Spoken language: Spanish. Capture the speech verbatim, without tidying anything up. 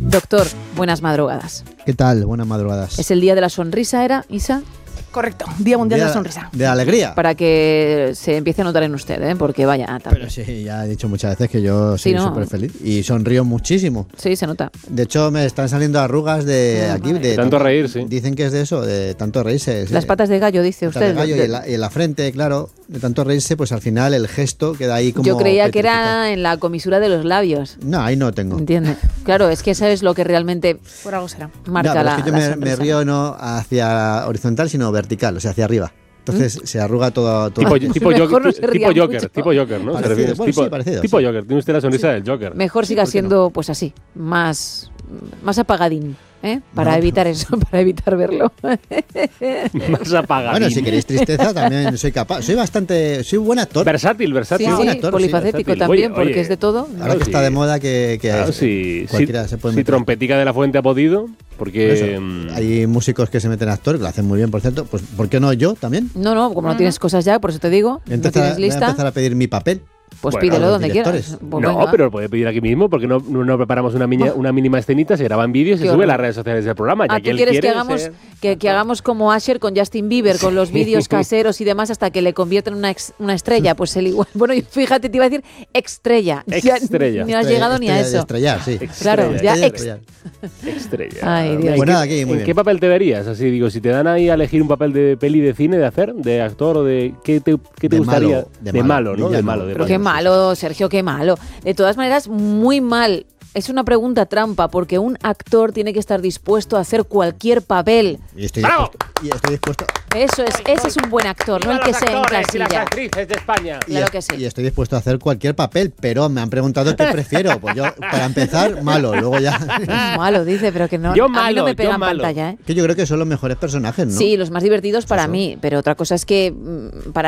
Doctor, buenas madrugadas. ¿Qué tal? Buenas madrugadas. ¿Es el día de la sonrisa, era, Isa? Correcto, Día Mundial Día de la Sonrisa. De alegría. Para que se empiece a notar en usted, ¿eh? Porque vaya... También. Pero sí, ya he dicho muchas veces que yo soy Sí, ¿no? súper feliz y sonrío muchísimo. Sí, se nota. De hecho, me están saliendo arrugas de Ah, aquí. vale. De Tanto reír, sí. Dicen que es de eso, de tanto reírse. sí. Las patas de gallo, dice Patas usted. de gallo De- y en, la, y en la frente, claro. De tanto reírse, pues al final el gesto queda ahí como... Yo creía que petrificado. era en la comisura de los labios. No, ahí no tengo. ¿Entiende? Claro, es que eso es lo que realmente Por algo será. marca No, pero la, es que yo la me, me sonrisa. río no hacia horizontal, sino vertical, o sea, hacia arriba. Entonces se arruga todo... todo Tipo, tipo, Mejor Joker, no se tipo ría Joker, mucho. tipo Joker, ¿no? Parecido, ¿Se refiere? bueno, tipo, sí, parecido, tipo sí. Joker, tiene usted la sonrisa del Joker. Mejor siga ¿por qué siendo, pues así, más, más apagadín, ¿eh? Para No, evitar eso, para evitar verlo. Más apagado. Bueno, si queréis tristeza también soy capaz. Soy bastante... Soy buen actor. Versátil, Sí, versátil. sí, buen actor, sí, polifacético versátil. también, Oye, porque oye. es de todo. Ahora Claro, que está sí. de moda que, que Claro, si, cualquiera si, se puede si meter. Trompetica de la Fuente ha podido, Por porque... eso, mm, hay músicos que se meten a actor, que lo hacen muy bien, por cierto. Pues ¿por qué no yo también? No, no, como no tienes cosas ya, por eso te digo, Voy a no empezar, tienes voy a lista, empezar a pedir mi papel. pues Bueno, pídelo a los donde directores. quieras. Pues no, venga. pero lo puede pedir aquí mismo, porque no, no, no preparamos una, miña- una mínima escenita, se graban vídeos y Qué se sube a horror. las redes sociales del programa. Ya Ah, que ¿tú él quieres que quiere hagamos, ser- que, que hagamos como Asher con Justin Bieber, con los vídeos caseros y demás, hasta que le conviertan en una, ex- una estrella? Pues él igual. Bueno, yo, fíjate, te iba a decir extrella. Ya Extrella. ni has Estrella- llegado ni a estrella de eso. estrellar, sí. Claro, Estrella, ya Estrella de ex- estrellar. Estrella. Ay, Dios. ¿En Pues qué- nada, aquí, muy ¿En bien. qué papel te verías? Así digo, si te dan ahí a elegir un papel de peli, de cine, de hacer, de actor o de... ¿Qué te, qué te De gustaría? malo, de de malo, malo, ¿no? villano. De malo, de Pero malo. qué malo, Sergio, qué malo. De todas maneras, muy mal. Es una pregunta trampa, porque un actor tiene que estar dispuesto a hacer cualquier papel. Y estoy ¡Bravo! dispuesto. Y estoy dispuesto. Eso es, ese es un buen actor, no el que se y las encasilla. actrices de España. y Claro es- que sí. Y estoy dispuesto a hacer cualquier papel, pero me han preguntado qué prefiero. Pues yo, para empezar, malo. Luego ya. Malo, dice, pero que no. Yo a mí no malo, me pega yo en malo. pantalla, ¿eh? Que yo creo que son los mejores personajes, ¿no? Sí, los más divertidos para Eso. mí, pero otra cosa es que mm, para